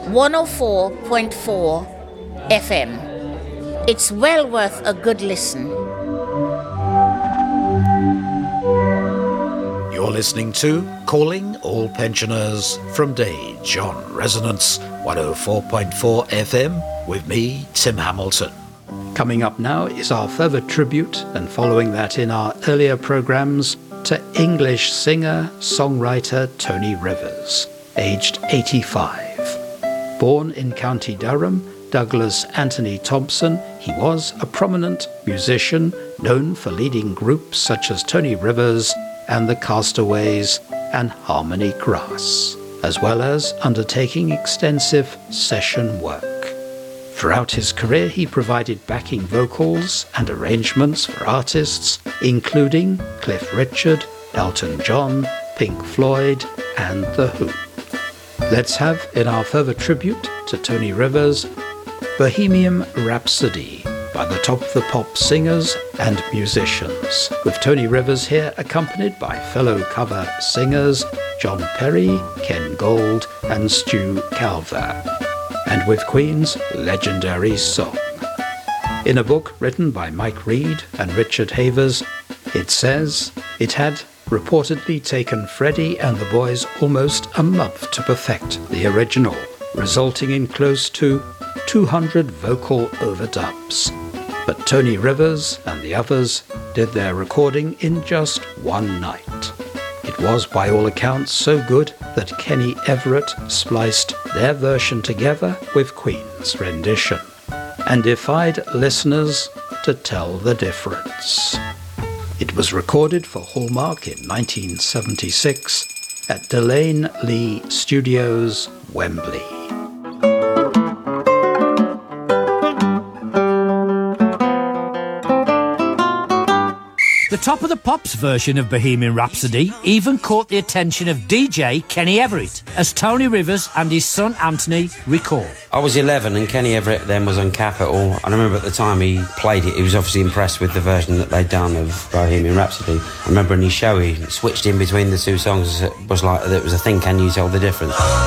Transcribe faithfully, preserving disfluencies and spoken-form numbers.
one oh four point four F M. It's well worth a good listen. You're listening to Calling All Pensioners from Dage on Resonance one oh four point four F M with me, Tim Hamilton. Coming up now is our further tribute, and following that in our earlier programmes, to English singer, songwriter Tony Rivers, aged eighty-five. Born in County Durham, Douglas Anthony Thompson, he was a prominent musician known for leading groups such as Tony Rivers and the Castaways and Harmony Grass, as well as undertaking extensive session work. Throughout his career, he provided backing vocals and arrangements for artists including Cliff Richard, Elton John, Pink Floyd, and The Who. Let's have, in our further tribute to Tony Rivers, Bohemian Rhapsody by the Top of the Pop singers and musicians, with Tony Rivers here accompanied by fellow cover singers John Perry, Ken Gold, and Stu Calver, and with Queen's legendary song. In a book written by Mike Reed and Richard Havers, it says it had reportedly taken Freddie and the boys almost a month to perfect the original, resulting in close to two hundred vocal overdubs. But Tony Rivers and the others did their recording in just one night. It was, by all accounts, so good that Kenny Everett spliced their version together with Queen's rendition and defied listeners to tell the difference. It was recorded for Hallmark in nineteen seventy-six at Delane Lee Studios, Wembley. The Top of the Pops version of Bohemian Rhapsody even caught the attention of D J Kenny Everett, as Tony Rivers and his son Anthony recall. I was eleven and Kenny Everett then was on Capitol, and I remember at the time he played it, he was obviously impressed with the version that they'd done of Bohemian Rhapsody. I remember in his show he switched in between the two songs. It was like, it was a thing, can you tell the difference?